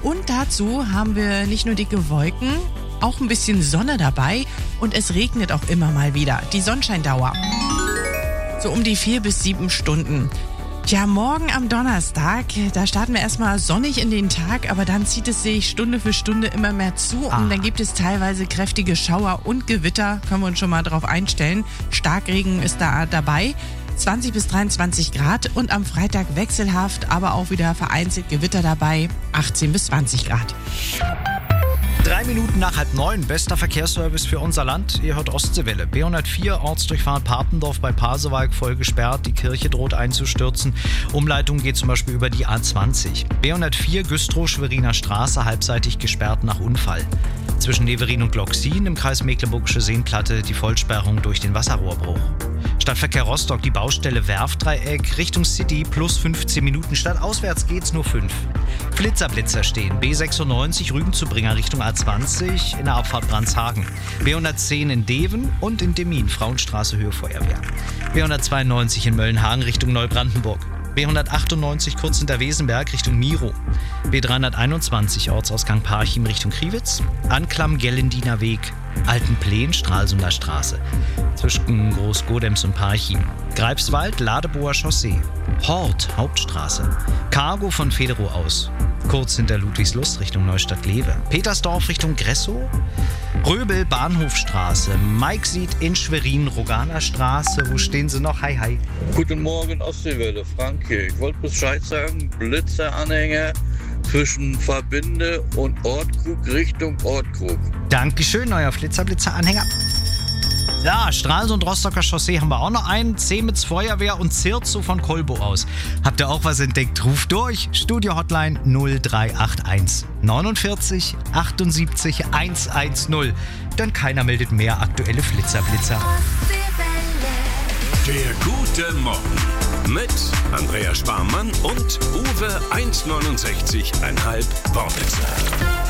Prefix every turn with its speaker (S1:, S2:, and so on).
S1: Und dazu haben wir nicht nur dicke Wolken, auch ein bisschen Sonne dabei und es regnet auch immer mal wieder. Die Sonnenscheindauer so um die 4 bis 7 Stunden. Tja, morgen am Donnerstag, da starten wir erstmal sonnig in den Tag, aber dann zieht es sich Stunde für Stunde immer mehr zu und dann gibt es teilweise kräftige Schauer und Gewitter, können wir uns schon mal drauf einstellen. Starkregen ist da dabei, 20 bis 23 Grad und am Freitag wechselhaft, aber auch wieder vereinzelt Gewitter dabei, 18 bis 20 Grad.
S2: 3 Minuten nach 8:30, bester Verkehrsservice für unser Land. Ihr hört Ostseewelle. B104, Ortsdurchfahrt Papendorf bei Pasewalk voll gesperrt. Die Kirche droht einzustürzen. Umleitung geht zum Beispiel über die A20. B104, Güstrow-Schweriner Straße, halbseitig gesperrt nach Unfall. Zwischen Neverin und Glocksin im Kreis Mecklenburgische Seenplatte die Vollsperrung durch den Wasserrohrbruch. Stadtverkehr Rostock, die Baustelle Werftdreieck, Richtung City plus 15 Minuten, stadtauswärts geht's nur 5. Blitzerblitzer stehen, B96 Rügen-zu-Bringer Richtung A20 in der Abfahrt Brandshagen. B110 in Deven und in Demmin, Frauenstraße Höhe Feuerwehr. B192 in Möllenhagen Richtung Neubrandenburg. B198 kurz hinter Wesenberg Richtung Miro. B321 Ortsausgang Parchim Richtung Kriwitz. Anklam Gellendiner Weg, Altenplen, Stralsunder Straße. Zwischen Großgodems und Parchim. Greifswald, Ladeboer Chaussee. Hort, Hauptstraße. Cargo von Federow aus. Kurz hinter Ludwigslust Richtung Neustadt-Glewe. Petersdorf Richtung Gressow. Röbel, Bahnhofstraße. Mike sieht in Schwerin, Roganer Straße. Wo stehen Sie noch? Hi, hi.
S3: Guten Morgen, Ostseewelle, Frank hier. Ich wollte Bescheid sagen, Blitzeranhänger zwischen Verbinde und Ortkrug Richtung Ortkrug.
S2: Dankeschön, euer Blitzeranhänger. Ja, Stralsund und Rostocker Chaussee haben wir auch noch einen. Zemitz Feuerwehr und Zirzow von Kolbo aus. Habt ihr auch was entdeckt? Ruft durch. Studio-Hotline 0381 49 78 110. Denn keiner meldet mehr aktuelle Blitzer.
S4: Der gute Morgen mit Andrea Sparmann und Uwe 1,69,5 Wortwitzer.